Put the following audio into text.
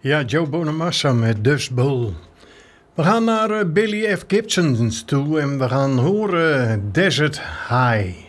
Ja, Joe Bonamassa met Dust Bowl. We gaan naar Billy F. Gibson toe en we gaan horen Desert High.